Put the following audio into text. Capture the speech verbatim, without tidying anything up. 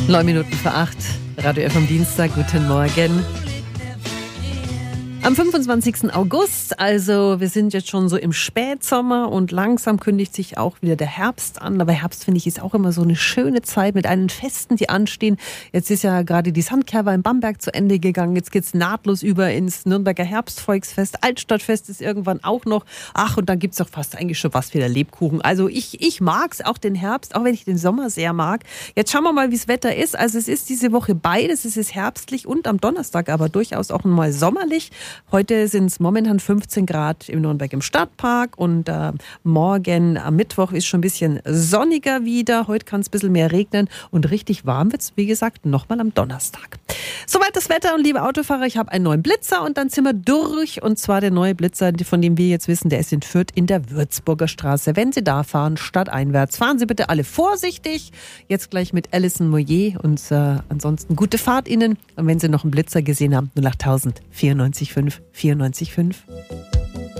Neun Minuten vor acht, Radio F am Dienstag, guten Morgen. Am fünfundzwanzigsten August, also wir sind jetzt schon so im Spätsommer und langsam kündigt sich auch wieder der Herbst an. Aber Herbst, finde ich, ist auch immer so eine schöne Zeit mit allen Festen, die anstehen. Jetzt ist ja gerade die Sandkerwa in Bamberg zu Ende gegangen. Jetzt geht's nahtlos über ins Nürnberger Herbstvolksfest. Altstadtfest ist irgendwann auch noch. Ach, und dann gibt's doch fast eigentlich schon was wie der Lebkuchen. Also ich, ich mag's, auch den Herbst, auch wenn ich den Sommer sehr mag. Jetzt schauen wir mal, wie das Wetter ist. Also es ist diese Woche beides. Es ist herbstlich und am Donnerstag aber durchaus auch mal sommerlich. Heute sind es momentan fünfzehn Grad im Nürnberg im Stadtpark und äh, morgen am Mittwoch ist schon ein bisschen sonniger wieder. Heute kann es ein bisschen mehr regnen und richtig warm wird es, wie gesagt, nochmal am Donnerstag. Soweit das Wetter und liebe Autofahrer, ich habe einen neuen Blitzer und dann sind wir durch. Und zwar der neue Blitzer, von dem wir jetzt wissen, der ist in Fürth in der Würzburger Straße. Wenn Sie da fahren, stadteinwärts, fahren Sie bitte alle vorsichtig. Jetzt gleich mit Alison Moyer und äh, ansonsten gute Fahrt Ihnen. Und wenn Sie noch einen Blitzer gesehen haben, null acht tausend vierundneunzig fünf vierundneunzig fünf.